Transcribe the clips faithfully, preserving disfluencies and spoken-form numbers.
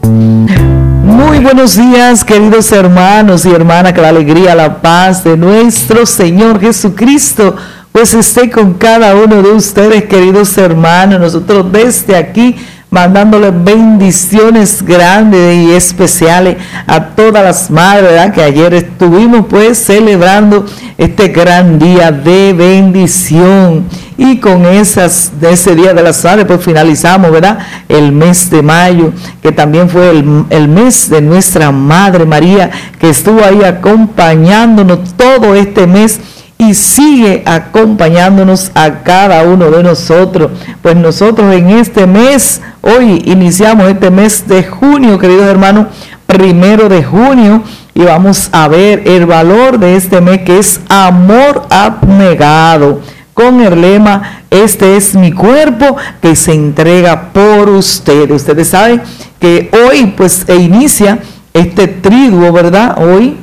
Muy buenos días, queridos hermanos y hermanas, que la alegría, la paz de nuestro Señor Jesucristo pues esté con cada uno de ustedes, queridos hermanos. Nosotros desde aquí mandándoles bendiciones grandes y especiales a todas las madres, ¿verdad? Que ayer estuvimos pues celebrando este gran día de bendición, y con esas de ese día de las madres pues finalizamos, ¿verdad?, el mes de mayo, que también fue el, el mes de nuestra Madre María, que estuvo ahí acompañándonos todo este mes y sigue acompañándonos a cada uno de nosotros. Pues nosotros en este mes, hoy iniciamos este mes de junio, queridos hermanos, primero de junio, y vamos a ver el valor de este mes, que es amor abnegado, con el lema: este es mi cuerpo que se entrega por ustedes. Ustedes saben que hoy pues e inicia este triduo, ¿verdad? Hoy,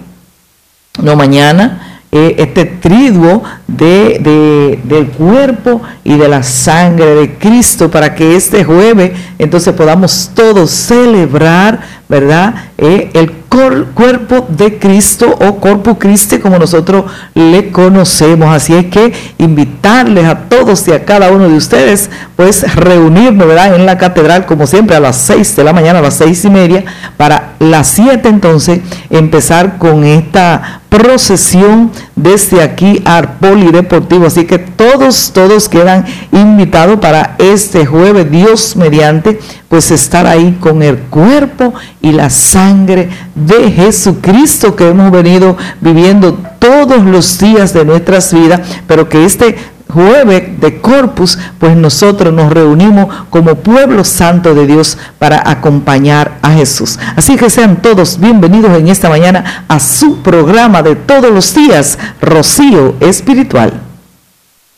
no mañana, este triduo de, de, del cuerpo y de la sangre de Cristo, para que este jueves entonces podamos todos celebrar, ¿verdad?, eh, el cor, cuerpo de Cristo, o Corpus Christi, como nosotros le conocemos. Así es que invitarles a todos y a cada uno de ustedes, pues reunirnos, ¿verdad?, en la catedral, como siempre, a las seis de la mañana, a las seis y media, para las siete entonces empezar con esta procesión desde aquí al Polideportivo. Así que todos, todos quedan invitados para este jueves, Dios mediante, pues estar ahí con el cuerpo y la sangre de Jesucristo, que hemos venido viviendo todos los días de nuestras vidas, pero que este jueves de Corpus, pues nosotros nos reunimos como pueblo santo de Dios para acompañar a Jesús. Así que sean todos bienvenidos en esta mañana a su programa de todos los días, Rocío Espiritual.